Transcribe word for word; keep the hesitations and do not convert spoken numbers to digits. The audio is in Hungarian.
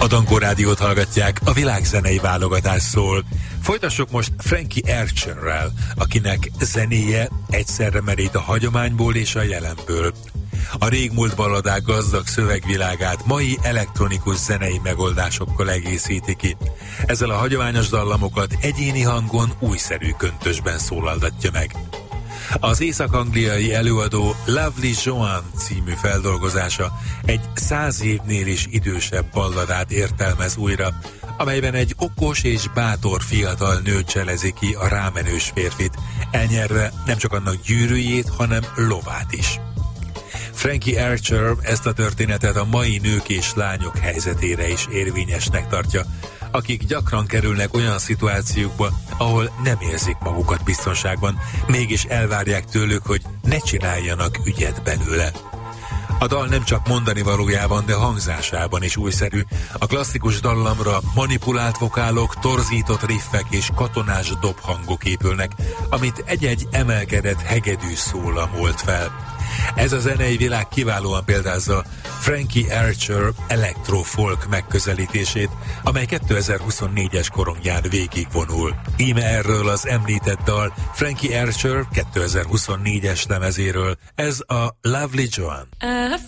A Dankó Rádiót hallgatják, a világ zenei válogatás szól. Folytassuk most Frankie Archerrel, akinek zenéje egyszerre merít a hagyományból és a jelenből. A régmúlt balladák gazdag szövegvilágát mai elektronikus zenei megoldásokkal egészíti ki. Ezzel a hagyományos dallamokat egyéni hangon újszerű köntösben szólaltatja meg. Az észak-angliai előadó Lovely Joan című feldolgozása egy száz évnél is idősebb balladát értelmez újra, amelyben egy okos és bátor fiatal nő cselezi ki a rámenős férfit, elnyerve nem csak annak gyűrűjét, hanem lovát is. Frankie Archer ezt a történetet a mai nők és lányok helyzetére is érvényesnek tartja, akik gyakran kerülnek olyan szituációkba, ahol nem érzik magukat biztonságban, mégis elvárják tőlük, hogy ne csináljanak ügyet belőle. A dal nem csak mondani valójában, de hangzásában is újszerű. A klasszikus dallamra manipulált vokálok, torzított riffek és katonás dobhangok épülnek, amit egy-egy emelkedett hegedű szólam old fel. Ez a zenei világ kiválóan példázza Frankie Archer electro-folk megközelítését, amely kétezer-huszonnégyes korongján végigvonul. Íme erről az említett dal Frankie Archer kétezer-huszonnégyes lemezéről, ez a Lovely Joan.